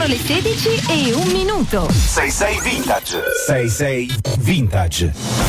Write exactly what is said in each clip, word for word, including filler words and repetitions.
Sono le sedici e un minuto. sei sei Vintage. sei sei Vintage.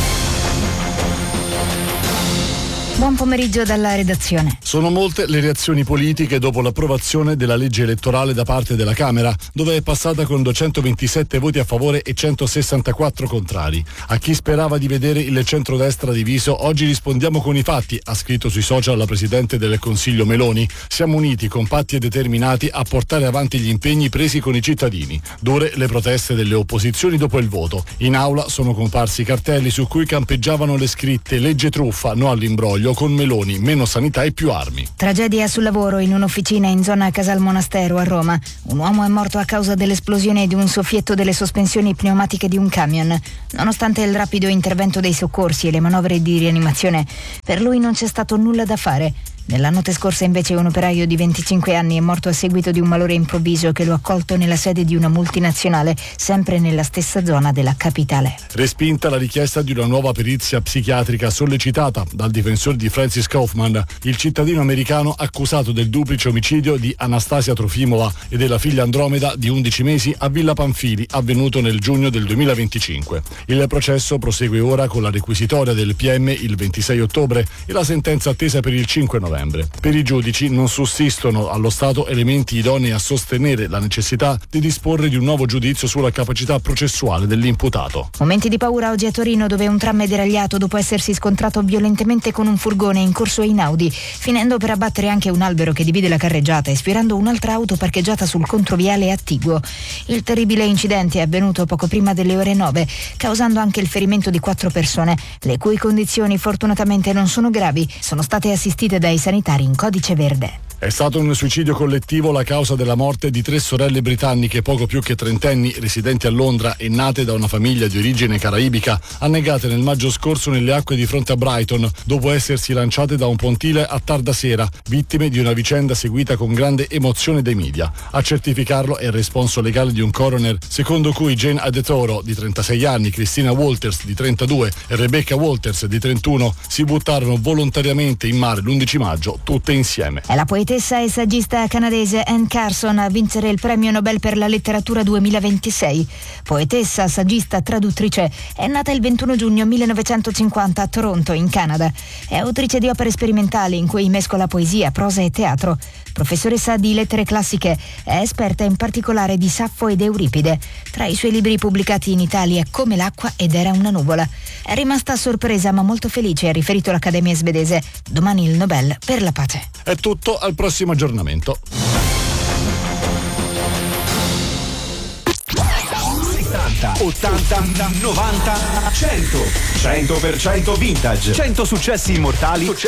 Buon pomeriggio dalla redazione. Sono molte le reazioni politiche dopo l'approvazione della legge elettorale da parte della Camera, dove è passata con duecentoventisette voti a favore e centosessantaquattro contrari. A chi sperava di vedere il centrodestra diviso, oggi rispondiamo con i fatti, ha scritto sui social la Presidente del Consiglio Meloni. Siamo uniti, compatti e determinati a portare avanti gli impegni presi con i cittadini. Dure le proteste delle opposizioni dopo il voto. In aula sono comparsi cartelli su cui campeggiavano le scritte legge truffa, no all'imbroglio, con Meloni, meno sanità e più armi. Tragedia sul lavoro in un'officina in zona Casal Monastero a Roma. Un uomo è morto a causa dell'esplosione di un soffietto delle sospensioni pneumatiche di un camion. Nonostante il rapido intervento dei soccorsi e le manovre di rianimazione, per lui non c'è stato nulla da fare. Nella notte scorsa invece un operaio di venticinque anni è morto a seguito di un malore improvviso che lo ha colto nella sede di una multinazionale, sempre nella stessa zona della capitale. Respinta la richiesta di una nuova perizia psichiatrica sollecitata dal difensore di Francis Kaufman, il cittadino americano accusato del duplice omicidio di Anastasia Trofimova e della figlia Andromeda di undici mesi a Villa Pamphili, avvenuto nel giugno del duemilaventicinque. Il processo prosegue ora con la requisitoria del P M il ventisei ottobre e la sentenza attesa per il cinque novembre. Per i giudici non sussistono allo Stato elementi idonei a sostenere la necessità di disporre di un nuovo giudizio sulla capacità processuale dell'imputato. Momenti di paura oggi a Torino, dove un tram è deragliato dopo essersi scontrato violentemente con un furgone in corso Einaudi, finendo per abbattere anche un albero che divide la carreggiata e sfierando un'altra auto parcheggiata sul controviale attiguo. Il terribile incidente è avvenuto poco prima delle ore nove, causando anche il ferimento di quattro persone, le cui condizioni fortunatamente non sono gravi, sono state assistite dai sanitari in codice verde. È stato un suicidio collettivo la causa della morte di tre sorelle britanniche poco più che trentenni, residenti a Londra e nate da una famiglia di origine caraibica, annegate nel maggio scorso nelle acque di fronte a Brighton, dopo essersi lanciate da un pontile a tarda sera, vittime di una vicenda seguita con grande emozione dai media. A certificarlo è il responso legale di un coroner, secondo cui Jane Adetoro, di trentasei anni, Christina Walters, di trentadue, e Rebecca Walters, di trentuno, si buttarono volontariamente in mare l'undici maggio, tutte insieme. È la poetessa e saggista canadese Anne Carson a vincere il premio Nobel per la letteratura duemilaventisei. Poetessa, saggista, traduttrice, è nata il ventuno giugno millenovecentocinquanta a Toronto, in Canada. È autrice di opere sperimentali in cui mescola poesia, prosa e teatro. Professoressa di lettere classiche, è esperta in particolare di Saffo ed Euripide. Tra i suoi libri pubblicati in Italia Come l'acqua ed Era una nuvola. È rimasta sorpresa ma molto felice, ha riferito l'Accademia svedese. Domani il Nobel per la pace. È tutto, al prossimo aggiornamento. settanta, ottanta, novanta, cento. cento per cento Vintage. cento successi immortali